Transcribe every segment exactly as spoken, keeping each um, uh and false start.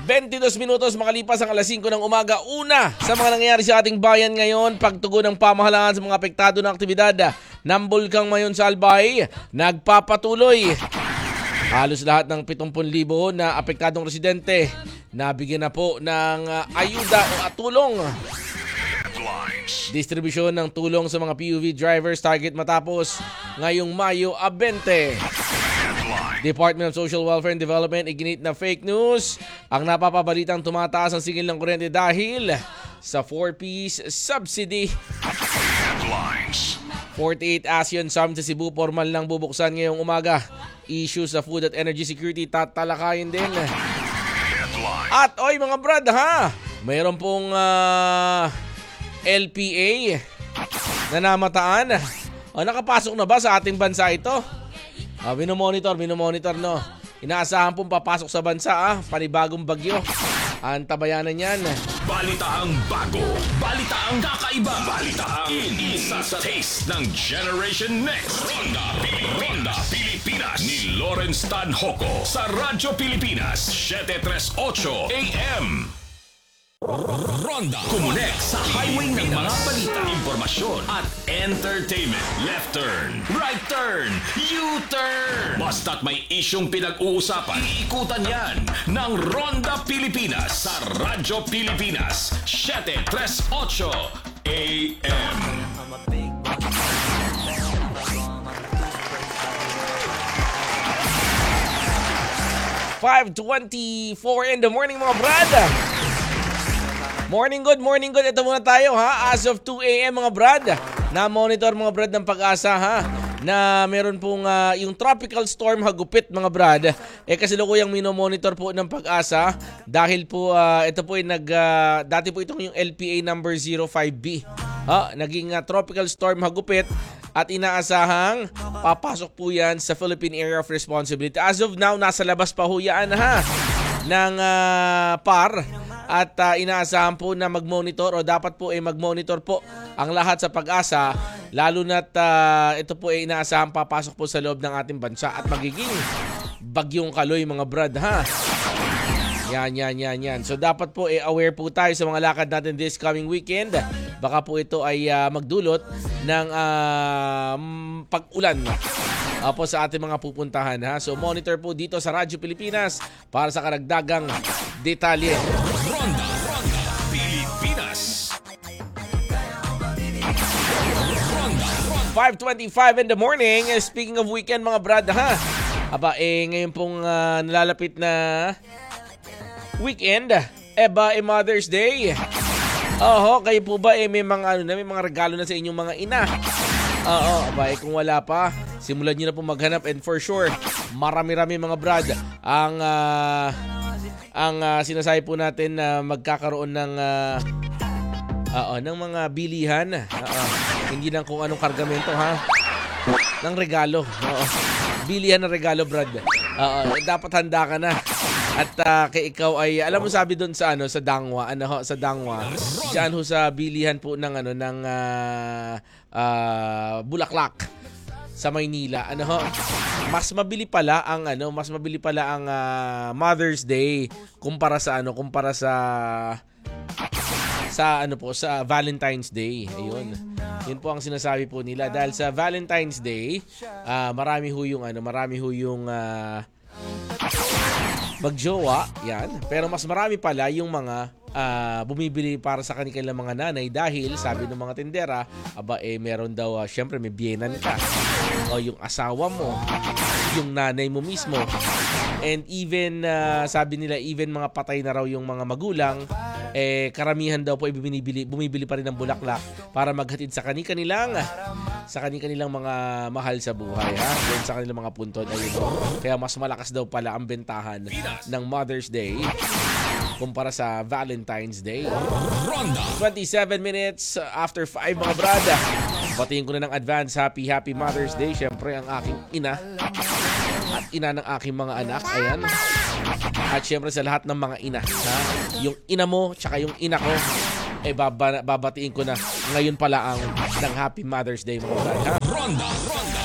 twenty-two minutos makalipas ang alas singko ng umaga. Una sa mga nangyayari sa ating bayan ngayon, pagtugon ng pamahalaan sa mga apektado ng aktibidad ng Bulkang Mayon sa Albay, nagpapatuloy. Halos lahat ng pitongpung libo na apektadong residente nabigyan na po ng uh, ayuda o atulong. Distribusyon ng tulong sa mga P U V drivers target matapos ngayong Mayo twenty. Department of Social Welfare and Development iginit na fake news ang napapabalitang tumataas ang singil ng kuryente dahil sa four-piece subsidy. forty-eight ASEAN Summit sa Cebu formal lang bubuksan ngayong umaga. Issues sa food at energy security tatalakayin din. At oy mga brad ha, mayroon pong uh, L P A na namataan. O, nakapasok na ba sa ating bansa ito? Uh, minomonitor, minomonitor no. Inaasahan pong papasok sa bansa ah, panibagong bagyo. Ang tabayanan yan. Balitaang bago, balitaang kakaiba, balitaang isa sa taste ng Generation Next. Ronda, Ronda Pilipinas ni Lawrence Tanhoco sa Radyo Pilipinas, seven thirty-eight A M. Ronda. Kumunek sa highway ng mga balita, impormasyon at entertainment. Left turn, right turn, U-turn. Basta't may isyong pinag-uusapan, iikutan yan ng Ronda Pilipinas sa Radyo Pilipinas, seven thirty-eight A M. five twenty-four in the morning mga brad. Morning good, morning good. Ito muna tayo ha. As of two A M mga brad, na-monitor mga brad ng Pag-asa ha, na meron pong uh, yung tropical storm Hagupit mga brad. Eh kasi lukuyang minomonitor po ng Pag-asa dahil po uh, ito po ay nag, uh, dati po itong yung L P A number zero five B. Ha, naging uh, tropical storm Hagupit at inaasahang papasok po yan sa Philippine Area of Responsibility. As of now, nasa labas pa ho yan ha ng uh, P A R. At uh, inaasahan po na mag-monitor o dapat po ay mag-monitor po ang lahat sa Pag-asa, lalo na't uh, ito po ay inaasahan papasok po sa loob ng ating bansa at magiging bagyong Kaloy mga brad ha. Yan, yan, yan, yan. So dapat po ay aware po tayo sa mga lakad natin this coming weekend. Baka po ito ay uh, magdulot ng uh, pag-ulan uh, po sa ating mga pupuntahan ha. So monitor po dito sa Radyo Pilipinas para sa karagdagang detalye. Ronda, Ronda Pilipinas. five twenty-five in the morning. Speaking of weekend mga brad ha. Aba eh ngayon pong uh, nalalapit na weekend. Eba eh Mother's Day. Oho, kayo po ba eh may mga ano na may mga regalo na sa inyong mga ina? Oo, aba eh kung wala pa, simulan niyo na po maghanap and for sure, marami-rami mga brad ang uh, ang uh, sinasabi po natin na magkakaroon ng uh, uh, ng mga bilihan. Uh, hindi lang kung anong kargamento ha. Ng regalo. Oo. Bilihan ng regalo, brad. Uh, dapat handa ka na. At uh, kay ikaw ay alam mo sabi doon sa ano sa Dangwa, ano ho, sa Dangwa. Diyan ho sa bilihan po ng ano ng uh, uh, Bulaklak sa Maynila. Ano ho? Mas mabili pala ang ano, mas mabili pala ang uh, Mother's Day kumpara sa ano, kumpara sa sa ano po sa Valentine's Day. Ayun. Yun po ang sinasabi po nila dahil sa Valentine's Day, uh, marami ho yung ano, marami ho yung uh, magjowa, yan. Pero mas marami pala yung mga uh, bumibili para sa kanilang mga nanay dahil sabi ng mga tindera, aba eh meron daw, uh, syempre may biyenan ka. O yung asawa mo, yung nanay mo mismo. And even, uh, sabi nila, even mga patay na raw yung mga magulang, eh karamihan daw po ay bumibili, bumibili pa rin ng bulaklak para maghatid sa kani-kanilang sa kani-kanilang mga mahal sa buhay ha, doon sa kanilang mga puntod. Ayun, kaya mas malakas daw pala ang bentahan ng Mother's Day kumpara sa Valentine's Day. twenty-seven minutes after five mga brada. Patingin ko na ng advance happy happy Mother's Day syempre ang aking ina at ina ng aking mga anak. Ayan. At syempre sa lahat ng mga ina ha? Yung ina mo tsaka yung ina ko, eh baba, babatiin ko na ngayon pala ang ng Happy Mother's Day mga brad ha? Ronda, Ronda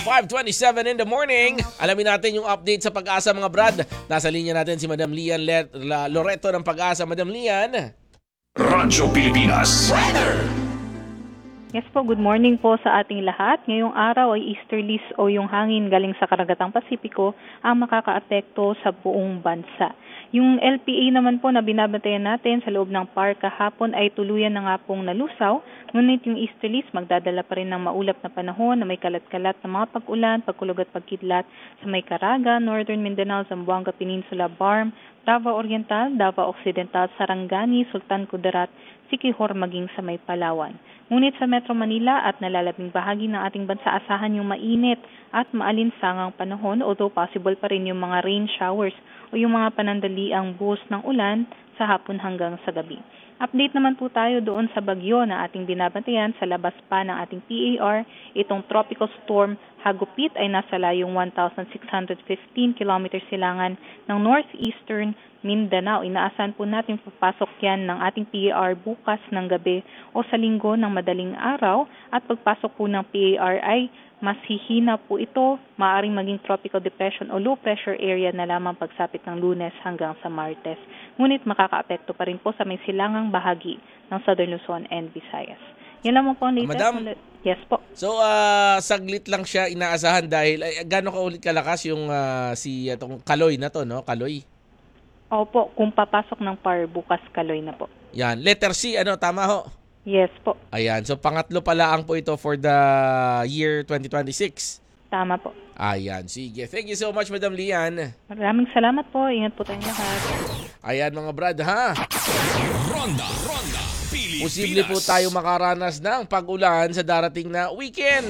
five twenty-seven in the morning. Alamin natin yung update sa Pag-asa mga brad. Nasa linya natin si Madam Lian Le- La- Loreto ng Pag-asa. Madam Lian. Radyo Pilipinas. Yes po, good morning po sa ating lahat. Ngayong araw ay easterlies o yung hangin galing sa karagatang Pasipiko ang makakaapekto sa buong bansa. Yung L P A naman po na binabantayan natin sa loob ng park kahapon ay tuluyan na nga pong nalusaw. Ngunit yung easterlies magdadala pa rin ng maulap na panahon na may kalat-kalat na mga pag-ulan, pagkulog at pagkidlat sa may Caraga, Northern Mindanao, Zamboanga Peninsula, Barm, Davao Oriental, Davao Occidental, Sarangani, Sultan Kudarat, Siquijor maging sa may Palawan. Ngunit sa Metro Manila at nalalabing bahagi ng ating bansa asahan yung mainit at maalinsangang panahon, although possible pa rin yung mga rain showers o yung mga panandaliang buhos ng ulan sa hapon hanggang sa gabi. Update naman po tayo doon sa bagyo na ating binabantayan sa labas pa ng ating P A R. Itong tropical storm Hagupit ay nasa layong one thousand six hundred fifteen kilometers silangan ng northeastern Mindanao. Inaasahan po natin papasok yan ng ating P A R bukas ng gabi o sa linggo ng madaling araw, at pagpasok po ng P A R ay mas hihina po ito, maaaring maging tropical depression o low pressure area na lamang pagsapit ng Lunes hanggang sa Martes. Ngunit makakaapekto pa rin po sa may silangang bahagi ng Southern Luzon and Visayas. Yan lamang po ang latest. Madam? Yes po. So, uh, saglit lang siya inaasahan dahil ay, gano'n ka ulit kalakas yung uh, si itong Kaloy na to, no? Kaloy. Opo, kung papasok ng P A R bukas Kaloy na po. Yan. Letter C, ano? Tama ho? Yes po. Ayan. So, pangatlo pala ang po ito for the year twenty twenty-six. Tama po. Ayan. Sige. Thank you so much, Madam Lian. Maraming salamat po. Ingat po tayong lahat. Ayan, mga brad, ha? Ronda, Ronda, Pilipinas. Posible po tayo makaranas ng pag-ulan sa darating na weekend.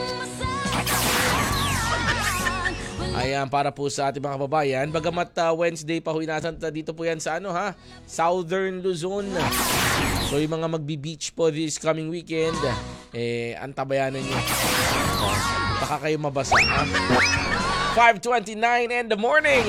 Ayan, para po sa ating mga kababayan. Bagamat uh, Wednesday pa ho inasan dito po yan sa ano ha, Southern Luzon. So yung mga magbi-beach po this coming weekend, eh, antabayanan nyo. Baka kayo mabasa. Ha? five twenty-nine in the morning.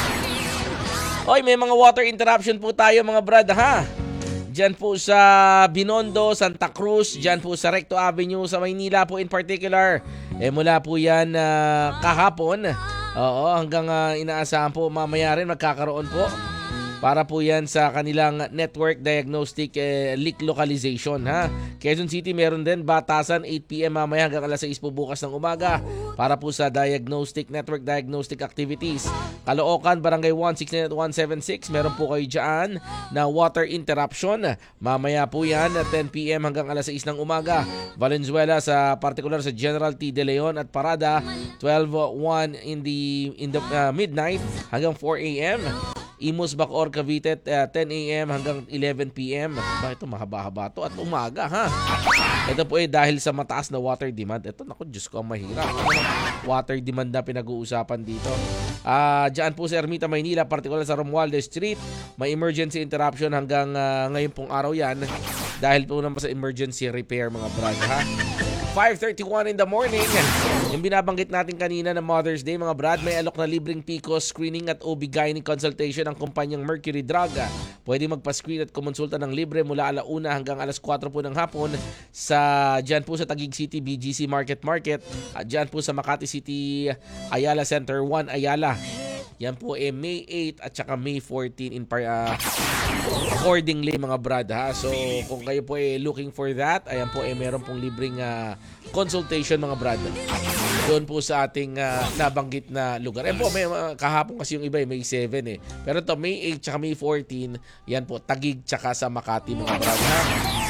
Oy, may mga water interruption po tayo mga brad ha. Diyan po sa Binondo, Santa Cruz, diyan po sa Recto Avenue sa Maynila po in particular. Eh mula po yan uh, kahapon. Oo, hanggang uh, inaasahan po mamaya rin magkakaroon po. Para po yan sa kanilang network diagnostic eh, leak localization ha. Quezon City meron din batasan eight p.m. mamaya hanggang alas sais po bukas ng umaga para po sa diagnostic network diagnostic activities. Caloocan Barangay one six nine at one seven six meron po kayo dyan na water interruption. Mamaya po yan ten p.m. hanggang alas sais ng umaga. Valenzuela sa particular sa General T. De Leon at Parada twelve one in the in the uh, midnight hanggang four a.m. Imus Bacoor Cavite uh, ten a.m. hanggang eleven p.m. Bakit ito mahaba-haba to at umaga ha? Ito po eh dahil sa mataas na water demand. Ito naku, Diyos ko ang mahirap. Water demand na pinag-uusapan dito. Uh, diyan po sa Ermita, Maynila, particular sa Romualdez Street, may emergency interruption hanggang uh, ngayon pong araw yan dahil po naman sa emergency repair mga brad ha. five thirty-one in the morning. Yung binabanggit natin kanina na Mother's Day mga brad, may alok na libreng P C O S screening at O B-G Y N consultation ang kumpanyang Mercury Drug. Pwede magpa-screen at kumonsulta ng libre mula alauna hanggang alas kwatro po ng hapon sa dyan po sa Taguig City B G C Market Market at dyan po sa Makati City Ayala Center one Ayala. Yan po eh May eight at saka May fourteen in par, uh, accordingly mga brad ha. So kung kayo po eh looking for that, ayan po eh meron pong libreng uh, consultation mga brad. Doon po sa ating uh, nabanggit na lugar. Eh po may uh, kahapon kasi yung iba eh May seven eh. Pero to May eight at May fourteen, yan po Taguig tsaka sa Makati mga brad ha.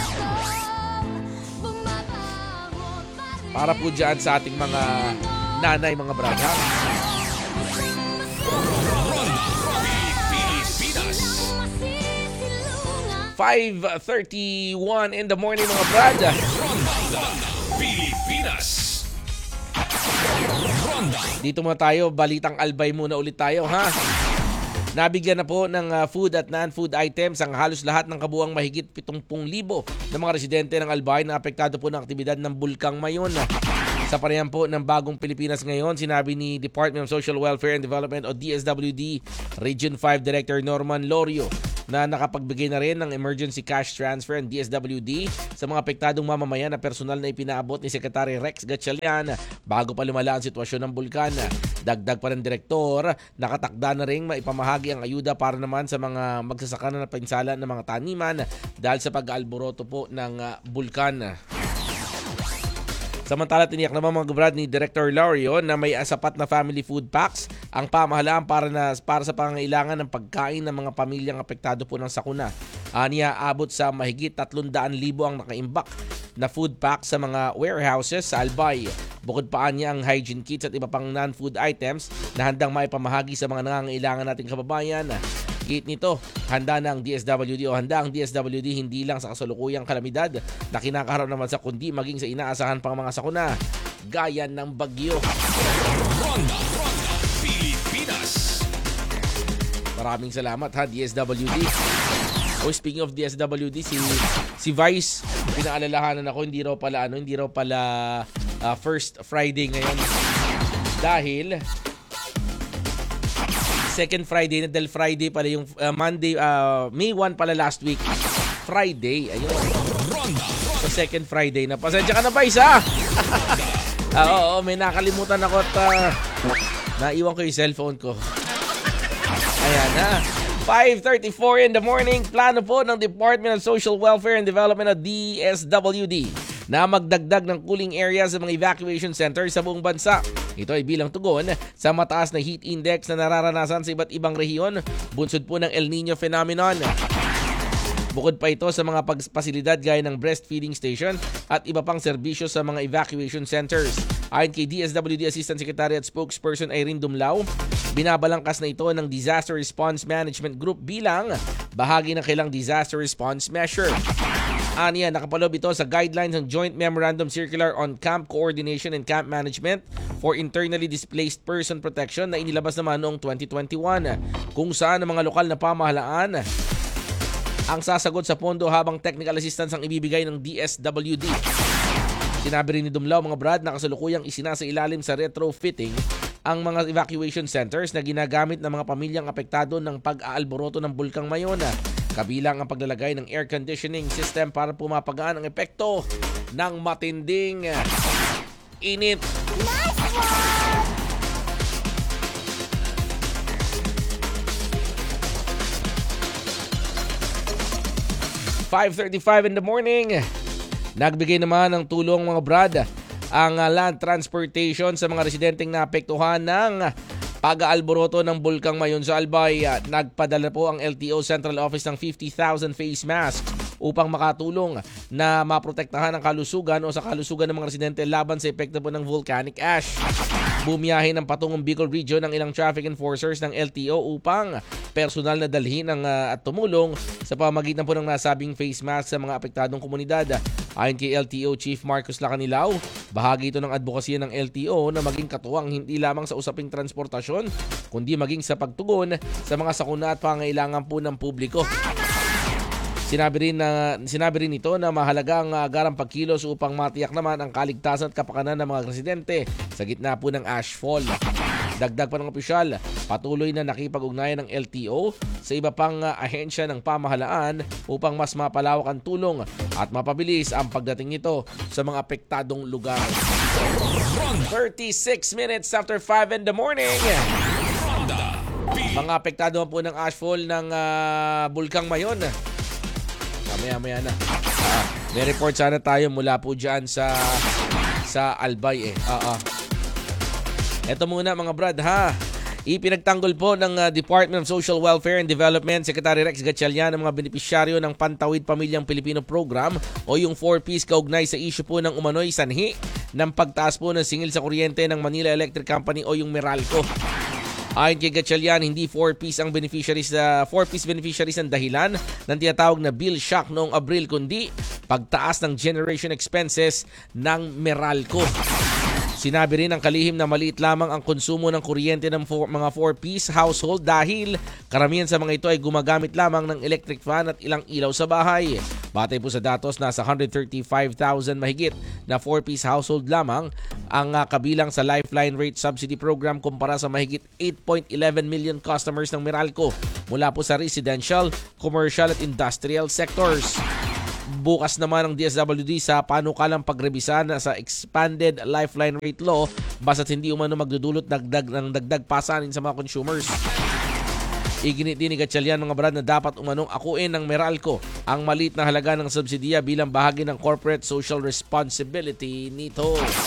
Para po dyan sa ating mga nanay mga brad ha. five thirty-one in the morning mga brad. Pilipinas. Dito muna tayo, balitang albay muna ulit tayo ha. Nabigyan na po ng uh, food at non-food items ang halos lahat ng kabuang mahigit pitungpung libo ng mga residente ng Albay na apektado po ng aktibidad ng Bulkang Mayon. Sa panayam po ng Bagong Pilipinas ngayon, sinabi ni Department of Social Welfare and Development o D S W D Region five Director Norman Lorio na nakapagbigay na rin ng emergency cash transfer ang D S W D sa mga apektadong mamamayan na personal na ipinaabot ni Secretary Rex Gatchalian bago pa lumala ang sitwasyon ng bulkan. Dagdag pa ng direktor, nakatakda na rin maipamahagi ang ayuda para naman sa mga magsasaka na napinsala ng mga taniman dahil sa pag-aalboroto po ng uh, bulkan. Samantala, tiniyak naman mga kabrad ni Director Lario na may sapat na family food packs ang pamahalaan para, na, para sa pangangailangan ng pagkain ng mga pamilyang apektado po ng sakuna. Aniya, abot sa mahigit tatlong daan libo ang nakaimbak na food pack sa mga warehouses sa Albay. Bukod pa niya ang hygiene kits at iba pang non-food items na handang maipamahagi sa mga nangangailangan nating kababayan. Kit nito, handa na ang D S W D o handa ang D S W D hindi lang sa kasalukuyang kalamidad na kinakaharap naman sa kundi maging sa inaasahan pang mga sakuna gaya ng bagyo. Ronda, Ronda, Pilipinas. Maraming salamat ha D S W D. Oh, speaking of D S W D, si si Vice, pinaalalahanan ako hindi raw pala ano, hindi raw pala uh, first Friday ngayon. Dahil second Friday na Del Friday pala yung uh, Monday, uh, May first pala last week. Friday, ayun. Ronda, So second Friday na. Pasensya ka na ba isa? Ah, oo, oo, may nakalimutan ako at uh, naiwan ko yung cellphone ko. Ayan ha. five thirty-four in the morning, plano po ng Department of Social Welfare and Development o D S W D na magdagdag ng cooling area sa mga evacuation centers sa buong bansa. Ito ay bilang tugon sa mataas na heat index na nararanasan sa iba't ibang rehiyon, bunsod po ng El Nino phenomenon. Bukod pa ito sa mga pagpasilidad gaya ng breastfeeding station at iba pang serbisyo sa mga evacuation centers. Ayon kay D S W D Assistant Secretary at Spokesperson Irene Dumlao, binabalangkas na ito ng Disaster Response Management Group bilang bahagi ng kailang disaster response measure. Aniya, nakapalob ito sa guidelines ng Joint Memorandum Circular on Camp Coordination and Camp Management for Internally Displaced Person Protection na inilabas naman noong twenty twenty-one, kung saan ang mga lokal na pamahalaan ang sasagot sa pondo habang technical assistance ang ibibigay ng D S W D. Sinabi rin ni Dumlao mga brad na kasalukuyang isinasa ilalim sa retrofitting ang mga evacuation centers na ginagamit ng mga pamilyang apektado ng pag-aalboroto ng Bulkang Mayona, kabilang ang paglalagay ng air conditioning system para pumapagaan ang epekto ng matinding init. five thirty-five in the morning. Nagbigay naman ng tulong mga brad ang land transportation sa mga residenteng naapektuhan ng pag-aalboroto ng Bulkang Mayon sa Albay. Nagpadala po ang L T O Central Office ng fifty thousand face masks upang makatulong na maprotektahan ang kalusugan o sa kalusugan ng mga residente laban sa epekto po ng volcanic ash. Bumiyahe ng patungong Bicol Region ng ilang traffic enforcers ng L T O upang personal na dalhin ng, uh, at tumulong sa pamamagitan po ng nasabing face mask sa mga apektadong komunidad. Ayon kay L T O Chief Marcos Lacanilao, bahagi ito ng advokasya ng L T O na maging katuwang hindi lamang sa usaping transportasyon, kundi maging sa pagtugon sa mga sakuna at pangailangan po ng publiko. Sinabi rin, na, sinabi rin ito na mahalaga ang agarang pagkilos upang matiyak naman ang kaligtasan at kapakanan ng mga residente sa gitna po ng ashfall. Dagdag pa ng opisyal, patuloy na nakipag-ugnayan ng L T O sa iba pang uh, ahensya ng pamahalaan upang mas mapalawak ang tulong at mapabilis ang pagdating nito sa mga apektadong lugar. thirty-six minutes after five in the morning. Mga apektado po ng ashfall ng uh, Bulkang Mayon. Maya-maya na. Ah, may report sana tayo mula po dyan sa sa Albay eh. Ah, ah. Ito muna mga brad ha. Ipinagtanggol po ng uh, Department of Social Welfare and Development Secretary Rex Gatchalian ang mga benepisyaryo ng Pantawid Pamilyang Pilipino Program o yung four piece kaugnay sa issue po ng umano'y sanhi ng pagtaas po ng singil sa kuryente ng Manila Electric Company o yung Meralco. Ayon kay Gatchalian, hindi four piece ang beneficiaries uh, four piece beneficiaries ang dahilan ng tinatawag na bill shock noong Abril, kundi pagtaas ng generation expenses ng Meralco. Sinabi rin ng kalihim na maliit lamang ang konsumo ng kuryente ng for, mga four-piece household dahil karamihan sa mga ito ay gumagamit lamang ng electric fan at ilang ilaw sa bahay. Batay po sa datos, nasa one hundred thirty-five thousand mahigit na four-piece household lamang ang uh, kabilang sa Lifeline Rate Subsidy Program kumpara sa mahigit eight point one one million customers ng Meralco mula po sa residential, commercial at industrial sectors. Bukas naman ang D S W D sa panukalang pagrebisa na sa expanded Lifeline Rate Law basta't hindi umano magdudulot dagdag ng dagdag pasanin sa mga consumers. Iginit din ni Gatchalian mga brad na dapat umanong akuin ng Meralco ang maliit na halaga ng subsidiya bilang bahagi ng corporate social responsibility nito.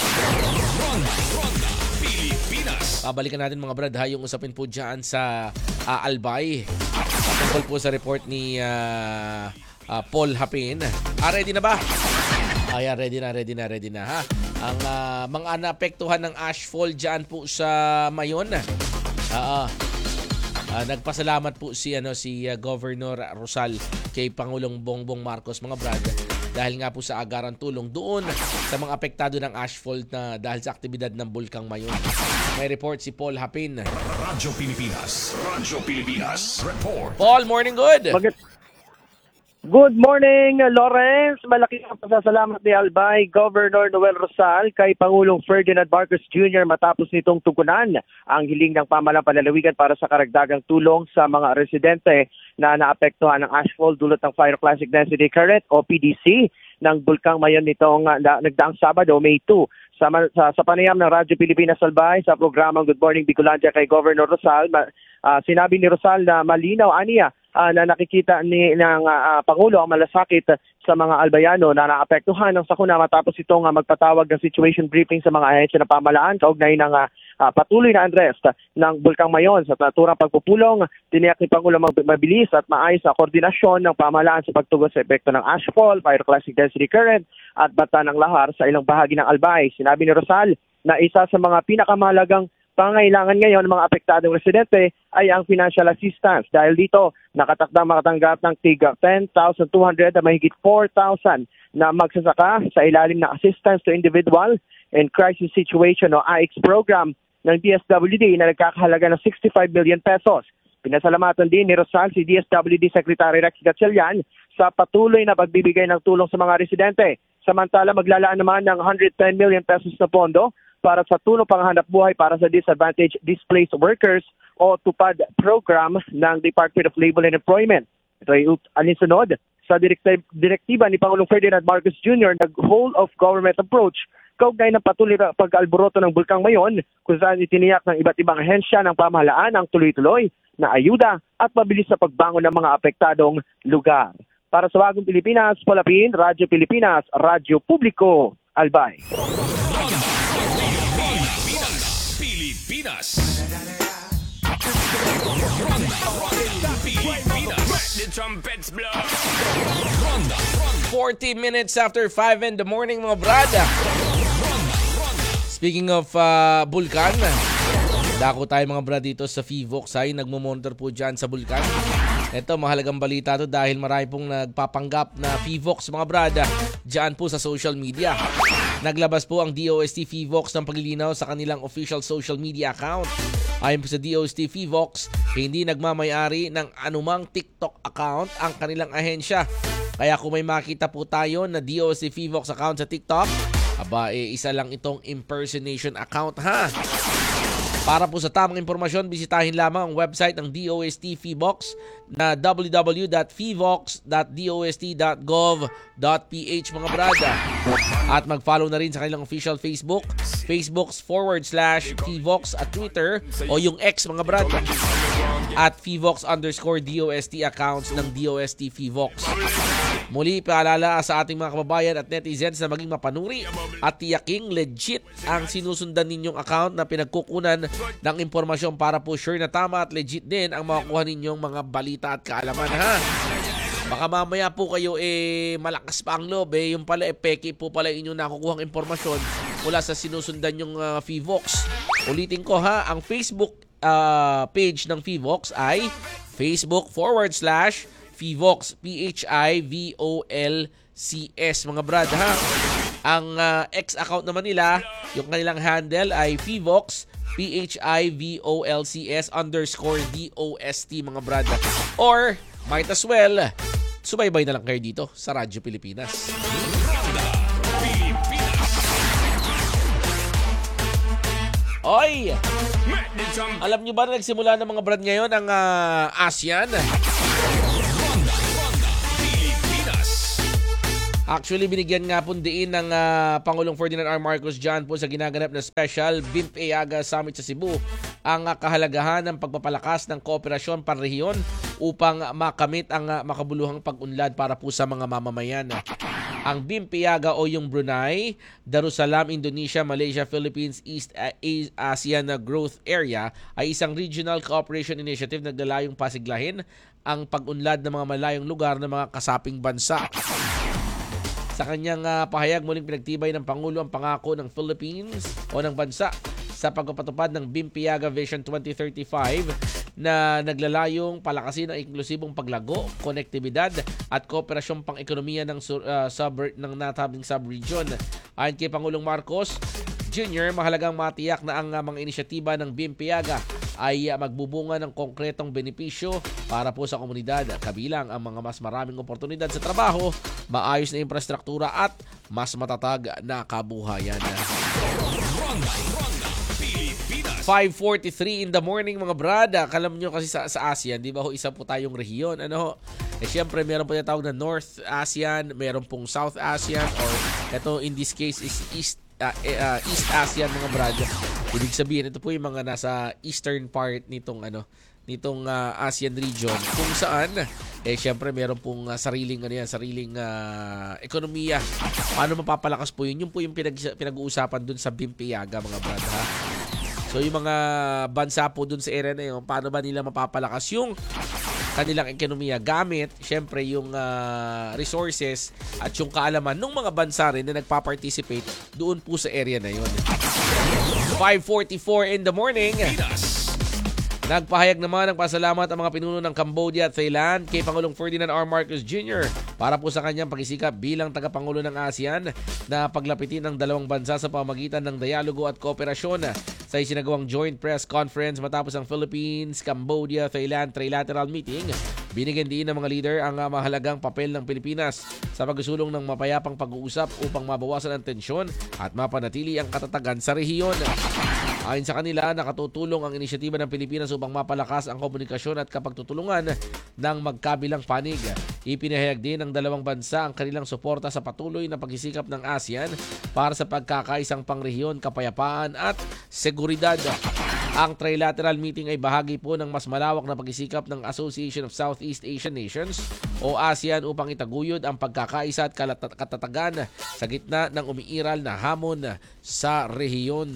Pabalikan natin mga brad ha yung usapin po dyan sa uh, Albay. Tungkol po sa report ni uh, Uh, Paul Hapin. Ah, ready na ba? Ayan, ready na, ready na, ready na ha. Ang uh, mga naapektuhan ng ashfall dyan po sa Mayon. Uh, uh, nagpasalamat po si ano si uh, Governor Rosal kay Pangulong Bongbong Marcos mga brad dahil nga po sa agarang tulong doon sa mga apektado ng ashfall na dahil sa aktibidad ng Bulkang Mayon. May report si Paul Hapin. Radyo Pilipinas. Radyo Pilipinas. Report. Paul, morning good. Mag- Good morning, Lawrence. Malaki ang pasasalamat ni Albay Governor Noel Rosal kay Pangulong Ferdinand Marcos Junior matapos nitong tugunan ang hiling ng pamahalang panlalawigan para sa karagdagang tulong sa mga residente na naapektuhan ng ashfall dulot ng Fire Classic Density Current o P D C ng Bulkang Mayon nitong uh, nagdaang Sabado, May two. Sa, sa, sa panayam ng Radyo Pilipinas Albay sa programang Good Morning Bicolandia kay Governor Rosal, ma, uh, sinabi ni Rosal na malinaw aniya uh, na nakikita ni ng uh, Pangulo ang malasakit sa mga albayano na naapektuhan ng sakuna matapos itong uh, magpatawag ng situation briefing sa mga ahensya ng pamahalaan kaugnay ng uh, uh, patuloy na unrest ng Bulkang Mayon. Sa naturang pagpupulong, tiniyak ni Pangulo mabilis at maayos sa koordinasyon ng pamahalaan sa pagtugon sa epekto ng ashfall, Fire Classic Density Current at bata ng lahar sa ilang bahagi ng Albay. Sinabi ni Rosal na isa sa mga pinakamahalagang pangailangan ngayon ng mga apektadong residente ay ang financial assistance. Dahil dito, nakatakdang makatanggap ng tiga ten thousand two hundred na mahigit four thousand na magsasaka sa ilalim ng Assistance to Individual and Crisis Situation o A I C program ng D S W D na nagkakahalaga ng sixty-five million pesos. Pinasalamatan din ni Rosal si D S W D Secretary Rex Gatchalian sa patuloy na pagbibigay ng tulong sa mga residente. Samantala, maglalaan naman ng one hundred ten million pesos na pondo para sa tulong panghanap buhay para sa disadvantaged displaced workers o TUPAD program ng Department of Labor and Employment. Ito ay alinsunod sa direkti- direktiba ni Pangulong Ferdinand Marcos Junior nag whole of government approach kaugnay ng patuloy na pag-alboroto ng Bulkang Mayon kung saan itiniyak ng iba't ibang ahensya ng pamahalaan ang tuloy-tuloy na ayuda at mabilis sa pagbangon ng mga apektadong lugar. Para sa Bagong Pilipinas, Palapin, Radyo Pilipinas, Radyo Publiko, Albay. Pilipinas. Pilipinas. The trumpets blow. forty minutes after five in the morning mga brada. Speaking of uh, Bulkan, dako tayo mga brad dito sa Fivox ay nagmo-monitor po dyan sa Bulkan. Ito, mahalagang balita to dahil marami pong nagpapanggap na Fivox mga brada dyan po sa social media. Naglabas po ang D O S T Fivox ng paglilinaw sa kanilang official social media account. Ayon po sa D O S T Fivox, hindi nagmamayari ng anumang TikTok account ang kanilang ahensya. Kaya kung may makita po tayo na D O S T Fivox account sa TikTok, aba, eh, isa lang itong impersonation account ha. Para po sa tamang impormasyon, bisitahin lamang ang website ng D O S T Fivox na w w w dot fivox dot dost dot gov dot p h mga brada. At mag-follow na rin sa kanilang official Facebook, Facebook's forward slash Fivox at Twitter o yung X mga brada. At Fivox underscore D O S T accounts ng D O S T Fivox. Muli, paalala sa ating mga kababayan at netizens na maging mapanuri at tiyaking legit ang sinusundan ninyong account na pinagkukunan ng impormasyon para po sure na tama at legit din ang makukuha ninyong mga balita at kaalaman ha. Baka mamaya po kayo eh malakas pa ang loob eh yung pala eh peki po pala inyong nakukuhang impormasyon mula sa sinusundan yung uh, Fivox. Ulitin ko ha, ang Facebook uh, page ng Fivox ay Facebook forward slash Fivox, P H I V O L C S mga brad ha. Ang uh, X account naman nila, yung kanilang handle ay Pivox, P H I V O L C S underscore D O S T mga brad. Or, might as well, subaybay na lang kayo dito sa Radyo Pilipinas. Oy! Alam nyo ba na nagsimula ng mga brad ngayon ang uh, ASEAN? Actually, binigyan nga po diin ng uh, Pangulong Ferdinand R. Marcos Junior po sa ginaganap na special B I M P-EAGA Summit sa Cebu ang uh, kahalagahan ng pagpapalakas ng kooperasyon panrehiyon upang makamit ang uh, makabuluhang pag-unlad para po sa mga mamamayan. Ang B I M P-EAGA o yung Brunei, Darussalam, Indonesia, Malaysia, Philippines, East ASEAN Growth Area ay isang regional cooperation initiative na naglalayong pasiglahin ang pag-unlad ng mga malayong lugar ng mga kasaping bansa. Sa kanyang uh, pahayag, muling pinagtibay ng Pangulo ang pangako ng Philippines o ng bansa sa pagpapatupad ng B I M P-EAGA Vision twenty thirty-five na naglalayong palakasin ang inklusibong paglago, konektibidad at kooperasyong pang-ekonomiya ng, uh, sub, ng natabing sub-region. Ayon kay Pangulong Marcos Junior, mahalagang matiyak na ang uh, mga inisyatiba ng B I M P-EAGA ay uh, magbubunga ng konkretong benepisyo para po sa komunidad, kabilang ang mga mas maraming oportunidad sa trabaho, maayos na infrastruktura at mas matatag na kabuhayan. five forty-three in the morning mga brada. Kalam nyo kasi sa, sa ASEAN, di ba ho, isa po tayong rehiyon. Ano ho? Eh syempre meron po yung tawag na North ASEAN, meron pong South ASEAN, or ito in this case is East uh, uh, East ASEAN mga brada. Ibig sabihin ito po yung mga nasa eastern part nitong ano nitong uh, ASEAN region, kung saan eh syempre meron pong uh, sariling ano yan, sariling uh, ekonomiya. Paano mapapalakas po yun? Yung po yung pinag, pinag-uusapan dun sa B I M P-EAGA mga brada. Ha? So yung mga bansa po dun sa area na yun, paano ba nila mapapalakas yung kanilang ekonomiya gamit syempre yung uh, resources at yung kaalaman ng mga bansa rin na nagpa-participate doon po sa area na yun. five forty-four in the morning. Nagpahayag naman ng pasalamat ang mga pinuno ng Cambodia at Thailand kay Pangulong Ferdinand R. Marcos Junior para po sa kanyang pagsisikap bilang tagapangulo ng ASEAN na paglapitin ng dalawang bansa sa pamamagitan ng dialogo at kooperasyon. Sa isinagawang joint press conference matapos ang Philippines, Cambodia, Thailand trilateral meeting, binigyan din ng mga leader ang mahalagang papel ng Pilipinas sa pagsusulong ng mapayapang pag-uusap upang mabawasan ang tensyon at mapanatili ang katatagan sa rehiyon. Ayon sa kanila, nakatutulong ang inisyatiba ng Pilipinas upang mapalakas ang komunikasyon at kapagtutulungan ng magkabilang panig. Ipinahayag din ng dalawang bansa ang kanilang suporta sa patuloy na pagsisikap ng ASEAN para sa pagkakaisang pangrehiyon, kapayapaan at seguridad. Ang trilateral meeting ay bahagi po ng mas malawak na pagsisikap ng Association of Southeast Asian Nations o ASEAN upang itaguyod ang pagkakaisa at katatagan sa gitna ng umiiral na hamon sa rehiyon.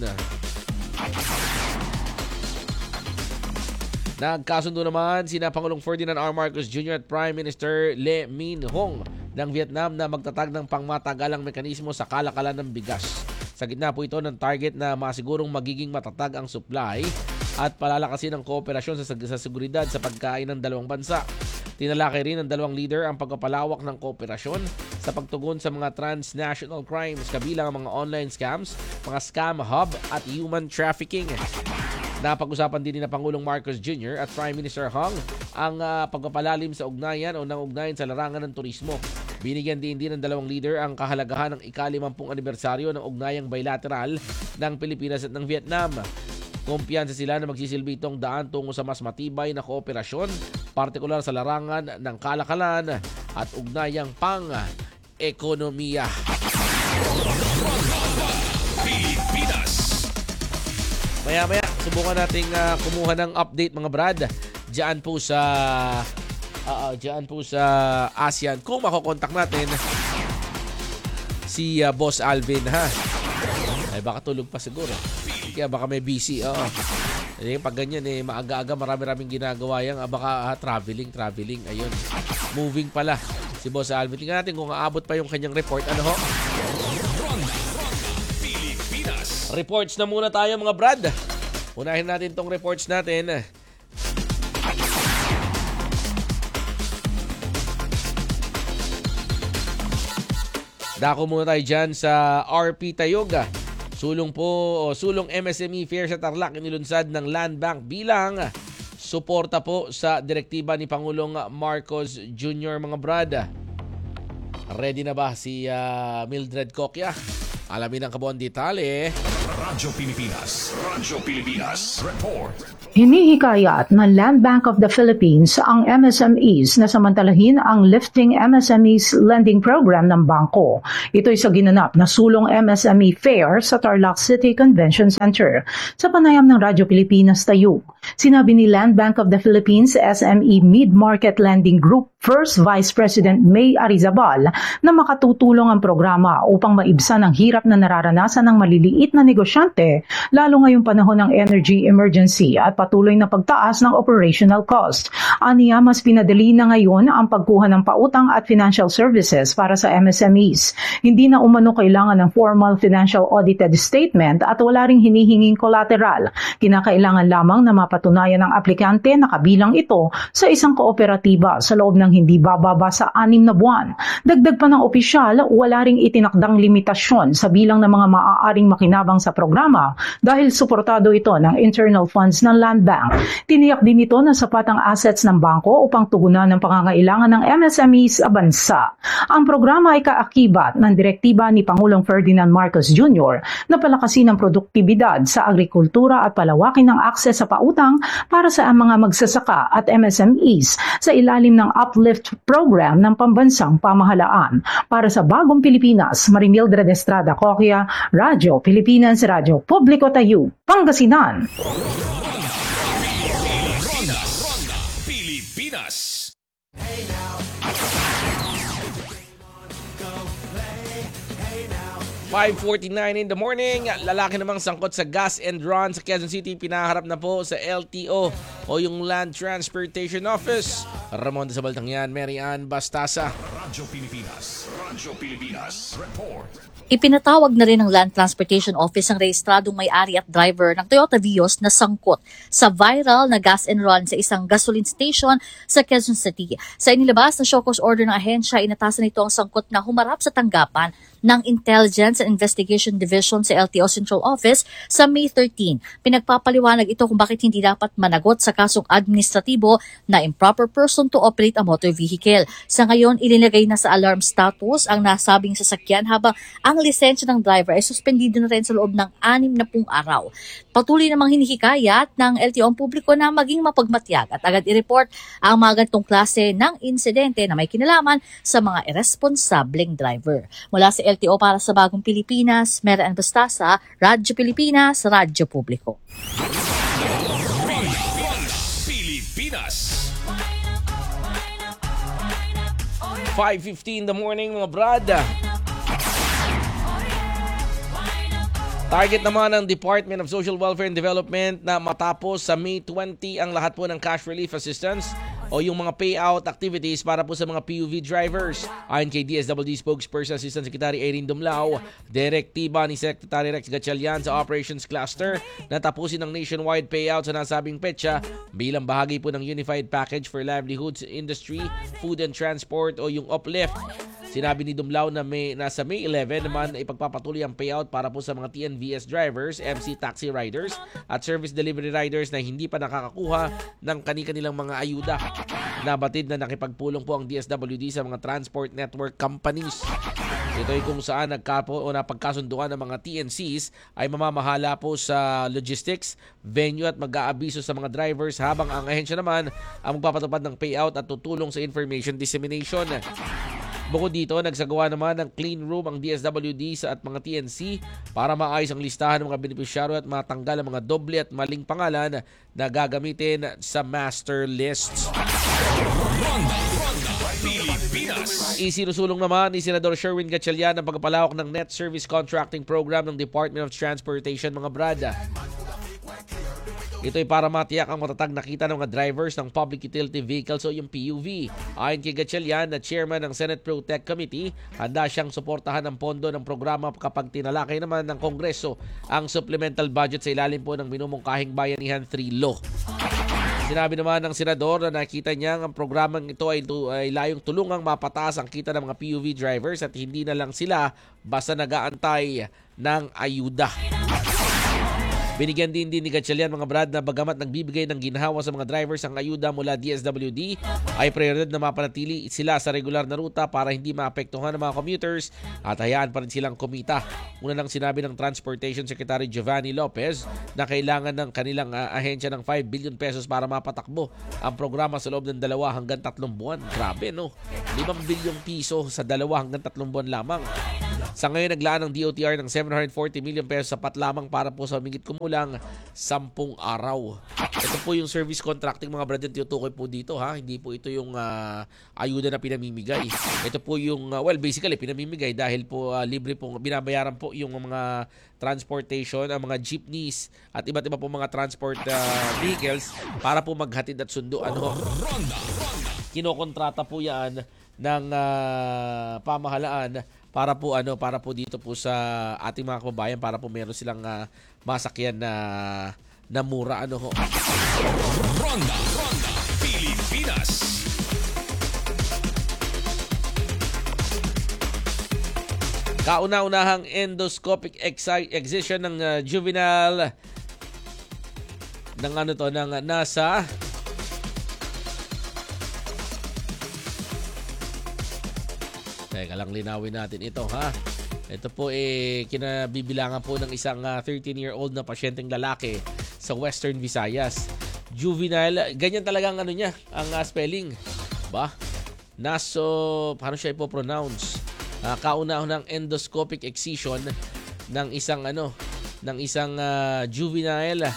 Nagkasundo naman sina Pangulong Ferdinand R. Marcos Junior at Prime Minister Lee Min-hong ng Vietnam na magtatag ng pangmatagalang mekanismo sa kalakalan ng bigas. Sa gitna po ito ng target na masigurong magiging matatag ang supply at palalakasin ang kooperasyon sa, sa seguridad sa pagkain ng dalawang bansa. Tinalakay rin ng dalawang leader ang pagpapalawak ng kooperasyon sa pagtugon sa mga transnational crimes kabilang ang mga online scams, mga scam hub at human trafficking. Napag-usapan din ni na Pangulong Marcos Junior at Prime Minister Hong ang uh, pagpapalalim sa ugnayan o ng ugnayan sa larangan ng turismo. Binigyan din din ng dalawang leader ang kahalagahan ng ikalimampung anibersaryo ng ugnayang bilateral ng Pilipinas at ng Vietnam. Kumpiyansa sila na magsisilbi itong daan tungo sa mas matibay na kooperasyon, partikular sa larangan ng kalakalan at ugnayang pang-ekonomiya. Maya-maya, subukan nating uh, kumuha ng update mga brad. Diyan po sa uh, diyan po sa ASEAN. Kung makokontak natin si uh, Boss Alvin ha. Ay baka tulog pa siguro. Kaya baka may busy. Oo. Eh, pag ganyan eh maaga-aga marami-raming ginagawa yan. Ah, baka ah, traveling, traveling. Ayun. Moving pala si Boss Alvin. Tingnan natin kung aabot pa yung kanyang report. Ano ho? Reports na muna tayo mga brad. Unahin natin tong reports natin. Dako muna tayo dyan sa R P Tayoga. Sulong po o sulong M S M E Fair sa Tarlac inilunsad ng Land Bank bilang suporta po sa direktiba ni Pangulong Marcos Junior mga brad. Ready na ba si uh, Mildred Cocya? Alamin ang kabuuan detalye. Radyo Pilipinas. Radyo Pilipinas. Report. Hinihikayat ng Land Bank of the Philippines ang M S M Es na samantalahin ang Lifting M S M Es Lending Program ng bangko. Ito'y sa ginanap na sulong M S M E Fair sa Tarlac City Convention Center. Sa panayam ng Radyo Pilipinas Tayug, sinabi ni Land Bank of the Philippines S M E Mid-Market Lending Group First Vice President May Arizabal na makatutulong ang programa upang maibsan ang hirap na nararanasan ng maliliit na negosyante lalo ngayong panahon ng energy emergency at patuloy na pagtaas ng operational cost. Aniya, mas pinadali na ngayon ang pagkuha ng pautang at financial services para sa M S M Es. Hindi na umano kailangan ng formal financial audited statement at wala ring hinihinging collateral. Kinakailangan lamang na mapatunayan ng aplikante na kabilang ito sa isang kooperatiba sa loob ng hindi bababa sa anim na buwan. Dagdag pa ng opisyal, wala ring itinakdang limitasyon sa bilang ng mga maaaring makinabang sa programa dahil suportado ito ng internal funds ng Land Bank. Tiniyak din ito na sapat ang assets ng bangko upang tugunan ng pangangailangan ng M S M Es sa bansa. Ang programa ay kaakibat ng direktiba ni Pangulong Ferdinand Marcos Junior na palakasin ang produktibidad sa agrikultura at palawakin ng akses sa pautang para sa mga magsasaka at M S M Es sa ilalim ng Uplift Program ng Pambansang Pamahalaan. Para sa Bagong Pilipinas, Marimildred Estrada Cocya, Radyo Pilipinas, Radyo Publiko Tayug, Pangasinan. Ronda, Ronda, Pilipinas. five forty-nine in the morning, lalaki namang sangkot sa gas and run sa Quezon City, pinaharap na po sa L T O o yung Land Transportation Office. Ramon sa Baltang yan, Mary Ann Bastasa. Radyo Pilipinas. Radyo Pilipinas. Report. Ipinatawag na rin ng Land Transportation Office ang rehistradong may-ari at driver ng Toyota Vios na sangkot sa viral na gas and run sa isang gasoline station sa Quezon City. Sa inilabas na show cause order ng ahensya, inatasan nito ang sangkot na humarap sa tanggapan ng Intelligence and Investigation Division sa L T O Central Office sa May thirteenth. Pinagpapaliwanag ito kung bakit hindi dapat managot sa kasong administratibo na improper person to operate a motor vehicle. Sa ngayon, ilinagay na sa alarm status ang nasabing sasakyan habang ang lisensya ng driver ay suspendido na rin sa loob ng anim na pung araw. Patuloy namang hinihikayat ng L T O ang publiko na maging mapagmatyag at agad i-report ang mga ganitong klase ng insidente na may kinalaman sa mga irresponsableng driver. Mula sa L T O para sa Bagong Pilipinas, Mary Ann Bastasa, Radyo Pilipinas, Radyo Publiko. Pilipinas. five fifteen in the morning mga brad. Target naman ng Department of Social Welfare and Development na matapos sa May twentieth ang lahat po ng cash relief assistance o yung mga payout activities para po sa mga P U V drivers. Ayon kay D S W D Spokesperson Assistant Secretary Erin Dumlao, direktiba ni Secretary Rex Gatchalian sa Operations Cluster na tapusin ang nationwide payout sa nasabing petsa bilang bahagi po ng Unified Package for Livelihoods Industry, Food and Transport o yung Uplift. Sinabi ni Dumlao na may, nasa May eleventh naman ay ipagpapatuloy ang payout para po sa mga T N V S drivers, M C taxi riders at service delivery riders na hindi pa nakakakuha ng kani-kanilang mga ayuda. Nabatid na nakipagpulong po ang D S W D sa mga transport network companies. Ito ay kung saan nagkapo o napagkasunduan ng mga T N Cs ay mamamahala po sa logistics, venue at mag-aabiso sa mga drivers habang ang ahensya naman ang magpapatupad ng payout at tutulong sa information dissemination. Bukod dito, nagsagawa naman ng clean room ang D S W D sa at mga T N C para maayos ang listahan ng mga benepisyaryo at matanggal ang mga doble at maling pangalan na gagamitin sa master lists. Ronda, Ronda, Pilipinas. Isinusulong naman ni Senador Sherwin Gatchalian ang pagpapalawak ng Net Service Contracting Program ng Department of Transportation mga brada. Ito ay para matiyak ang matatag na kita ng mga drivers ng Public Utility Vehicles o yung P U V. Ayon kay Gatchalian na chairman ng Senate Pro Tech Committee, handa siyang suportahan ng pondo ng programa kapag tinalakay naman ng Kongreso ang supplemental budget sa ilalim po ng minumungkahing bayanihan three law. Sinabi naman ng senador na nakita niya ang programang ito ay, ay layong tulungang mapataas ang kita ng mga P U V drivers at hindi na lang sila basta nag-aantay ng ayuda. Binigyan din din ni Gatchalian mga brad na bagamat nagbibigay ng ginhawa sa mga drivers ang ayuda mula D S W D, ay prioridad na mapanatili sila sa regular na ruta para hindi maapektuhan ng mga commuters at hayaan pa rin silang kumita. Una lang sinabi ng Transportation Secretary Giovanni Lopez na kailangan ng kanilang uh, ahensya ng five billion pesos para mapatakbo ang programa sa loob ng dalawa hanggang tatlong buwan. Grabe no, limang bilyong piso sa dalawa hanggang tatlong buwan lamang. Sa ngayon, naglaan ng D O T R ng seven hundred forty million pesos sapat lamang para po sa humigit kumulang sampung araw. Ito po yung service contracting mga brad yung tinutukoy po dito ha. Hindi po ito yung uh, ayuda na pinamimigay. Ito po yung, uh, well basically pinamimigay dahil po uh, libre po, binabayaran po yung mga transportation, ang mga jeepneys at iba't iba po mga transport uh, vehicles para po maghatid at sundo. Ano? Kinokontrata po yan ng uh, pamahalaan para po ano para po dito po sa ating mga kababayan para po meron silang uh, masakyan na na mura ano ho. Ronda, Ronda, Pilipinas. Kauna-unahang endoscopic exi- excision ng uh, juvenile ng ano to ng uh, nasa Teka lang, linawin natin ito ha. Ito po eh kinabibilangan po ng isang uh, thirteen-year-old na pasyenteng lalaki sa Western Visayas. Juvenile, ganyan talaga ang ano niya, ang uh, spelling. Ba? Naso, paano siya ipopronounce? Uh, kauna-unang endoscopic excision ng isang ano, ng isang uh, juvenile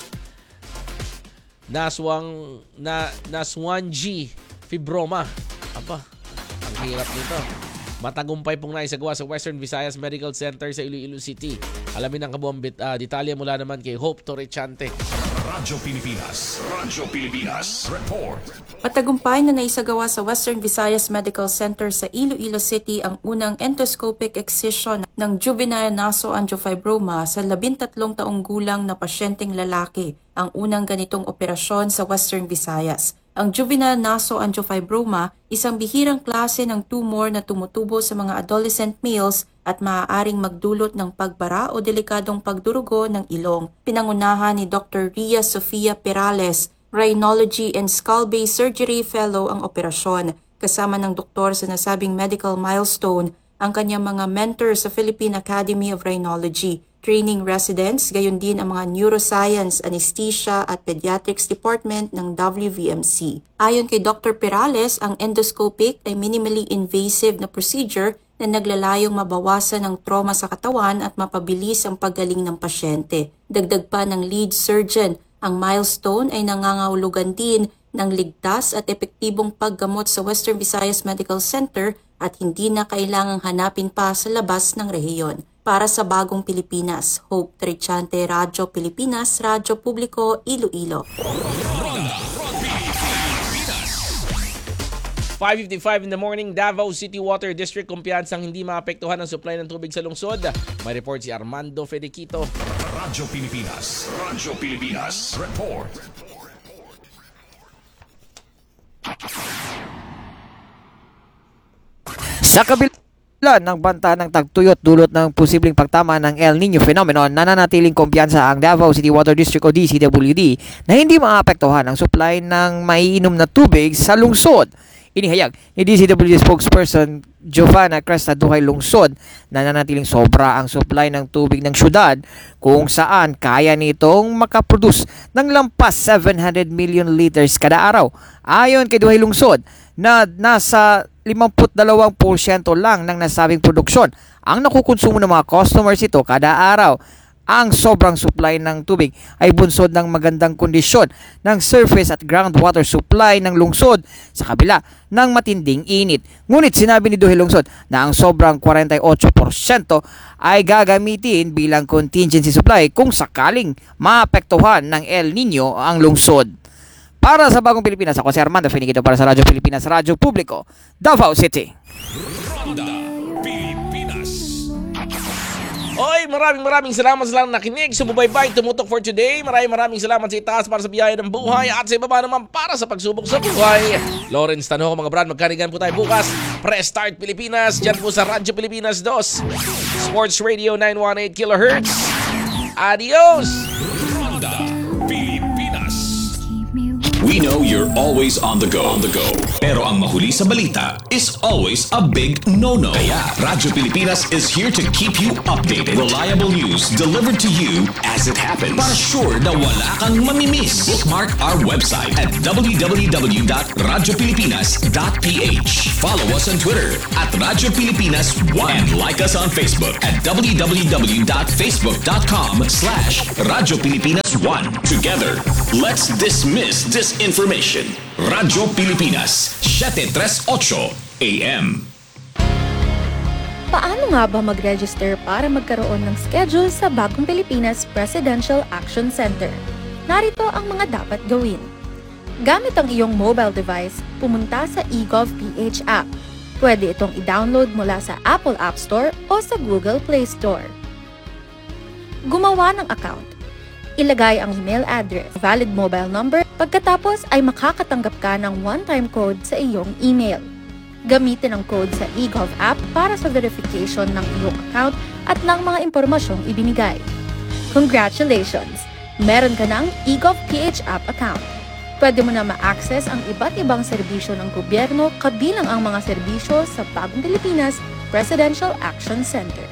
naswang na naswanji fibroma. Aba, ang hirap nito. Matagumpay pong naisagawa sa Western Visayas Medical Center sa Iloilo City. Alamin ang kabuang bit, uh, detalye mula naman kay Hope Torrechante. Radyo Pilipinas, Radyo Pilipinas, report. Matagumpay na naisagawa sa Western Visayas Medical Center sa Iloilo City ang unang endoscopic excision ng juvenile nasoangiofibroma sa labintatlong taong gulang na pasyenteng lalaki, ang unang ganitong operasyon sa Western Visayas. Ang juvenile nasoangiofibroma, isang bihirang klase ng tumor na tumutubo sa mga adolescent males at maaaring magdulot ng pagbara o delikadong pagdurugo ng ilong. Pinangunahan ni Doctor Ria Sofia Perales, Rhinology and Skull-Base Surgery Fellow ang operasyon. Kasama ng doktor sa nasabing medical milestone ang kanyang mga mentor sa Philippine Academy of Rhinology, training residents, gayon din ang mga neuroscience, anesthesia at pediatrics department ng W V M C. Ayon kay Doctor Perales, ang endoscopic ay minimally invasive na procedure na naglalayong mabawasan ang trauma sa katawan at mapabilis ang paggaling ng pasyente. Dagdag pa ng lead surgeon, ang milestone ay nangangahulugan din ng ligtas at epektibong paggamot sa Western Visayas Medical Center at hindi na kailangang hanapin pa sa labas ng rehiyon. Para sa Bagong Pilipinas, Hope Torrechante, Radyo Pilipinas, Radyo Publiko, Iloilo. five fifty-five in the morning, Davao City Water District kumpiyansang hindi maapektuhan ang supply ng tubig sa lungsod. May report si Armando Fedequito. Radyo Pilipinas, Radyo Pilipinas, report. Sa kabila ng banta ng tagtuyot dulot ng posibleng pagtama ng El Nino phenomenon, nananatiling kumpiyansa ang Davao City Water District o D C W D na hindi maapektuhan ang supply ng maiinom na tubig sa lungsod. Inihayag ni D C W D spokesperson Giovanna Cresta Duhay Lungsod na nananatiling sobra ang supply ng tubig ng syudad kung saan kaya nitong makaproduce ng lampas seven hundred million liters kada araw. Ayon kay Duhay Lungsod na nasa fifty-two percent lang ng nasabing produksyon ang nakukonsumo ng mga customers ito kada araw. Ang sobrang supply ng tubig ay bunsod ng magandang kondisyon ng surface at groundwater supply ng lungsod sa kabila ng matinding init. Ngunit sinabi ni Duhay Lungsod na ang sobrang forty-eight percent ay gagamitin bilang contingency supply kung sakaling maapektuhan ng El Nino ang lungsod. Para sa Bagong Pilipinas, ako si Armando Fedequito para sa Radyo Pilipinas, Radyo Publiko, Davao City. Ronda Pilipinas. Oy, maraming maraming salamat sa lang nakinig, sumubaybay, tumutok for today. Maraming maraming salamat sa itaas para sa biyaya ng buhay at sa ibaba naman para sa pagsubok sa buhay. Lawrence Tanhoco, mga brad, magkanigan po tayo bukas. Press Start Pilipinas, dyan po sa Radyo Pilipinas two. Sports Radio nine eighteen kilohertz. Adios! Ronda Pilipinas. We know you're always on the go. On the go. Pero ang mahuli sa balita is always a big no-no. Kaya Radyo Pilipinas is here to keep you updated. Reliable news delivered to you as it happens. Para sure na wala kang mamimiss. Bookmark our website at w w w dot radyo pilipinas dot p h. Follow us on Twitter at Radyo Pilipinas one and like us on Facebook at w w w dot facebook dot com slash Radyo Pilipinas one. Together, let's dismiss disinformation. Radyo Pilipinas, seven thirty-eight A M. Paano nga ba mag-register para magkaroon ng schedule sa Bagong Pilipinas Presidential Action Center? Narito ang mga dapat gawin. Gamit ang iyong mobile device, pumunta sa eGovPH app. Pwede itong i-download mula sa Apple App Store o sa Google Play Store. Gumawa ng account. Ilagay ang email address, valid mobile number, pagkatapos ay makakatanggap ka ng one-time code sa iyong email. Gamitin ang code sa eGov app para sa verification ng iyong account at ng mga impormasyong ibinigay. Congratulations! Meron ka ng eGovPH app account. Pwede mo na ma-access ang iba't ibang serbisyo ng gobyerno kabilang ang mga serbisyo sa Bagong Pilipinas Presidential Action Center.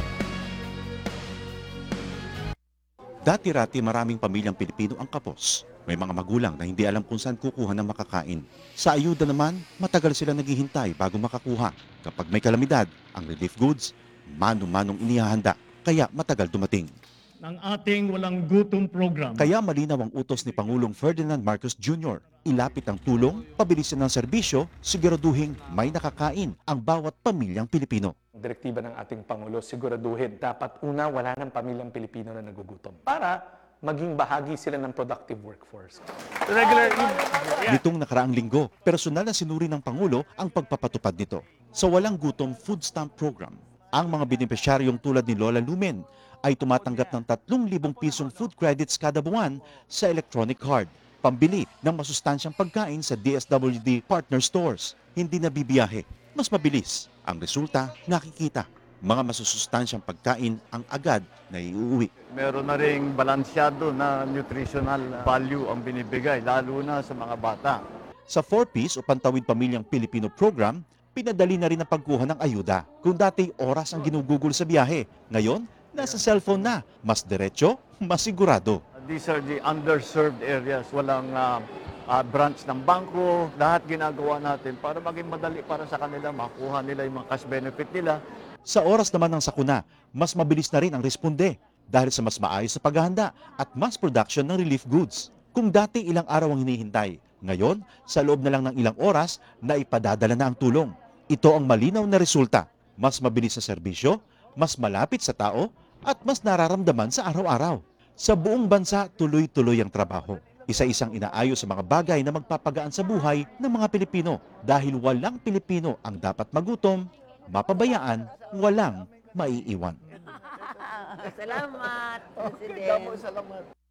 Dati-rati maraming pamilyang Pilipino ang kapos. May mga magulang na hindi alam kung saan kukuha ng makakain. Sa ayuda naman, matagal sila naghihintay bago makakuha. Kapag may kalamidad, ang relief goods, mano-manong inihahanda, kaya matagal dumating. Ng ating walang gutom program. Kaya malinaw ang utos ni Pangulong Ferdinand Marcos Junior Ilapit ang tulong, pabilisin ang serbisyo, siguraduhin may nakakain ang bawat pamilyang Pilipino. Direktiba ng ating Pangulo, siguraduhin dapat una wala ng pamilyang Pilipino na nagugutom para maging bahagi sila ng productive workforce. Regular Nitong nakaraang linggo, personal na sinuri ng Pangulo ang pagpapatupad nito. Sa Walang Gutom Food Stamp Program, ang mga benepisyaryong tulad ni Lola Lumen ay tumatanggap ng tatlong libong pisong food credits kada buwan sa electronic card, pambili ng masustansyang pagkain sa D S W D partner stores. Hindi na bibiyahe, mas mabilis. Ang resulta, nakikita. Mga masusustansyang pagkain ang agad na iuwi. Meron na ring balansyado na nutritional value ang binibigay, lalo na sa mga bata. Sa four piece o Pantawid Pamilyang Pilipino program, pinadali na rin ang pagkuha ng ayuda. Kung dati oras ang ginugugol sa biyahe, ngayon, nasa cellphone na. Mas diretso, mas sigurado. These are the underserved areas. Walang uh, uh, branch ng bangko. Lahat ginagawa natin para maging madali para sa kanila, makuha nila yung mga cash benefit nila. Sa oras naman ng sakuna, mas mabilis na rin ang responde dahil sa mas maayos sa paghahanda at mass production ng relief goods. Kung dati ilang araw ang hinihintay, ngayon, sa loob na lang ng ilang oras, na ipadadala na ang tulong. Ito ang malinaw na resulta. Mas mabilis sa serbisyo, mas malapit sa tao, at mas nararamdaman sa araw-araw. Sa buong bansa, tuloy-tuloy ang trabaho. Isa-isang inaayos sa mga bagay na magpapagaan sa buhay ng mga Pilipino dahil walang Pilipino ang dapat magutom, mapabayaan, walang maiiwan. Salamat, President. Salamat.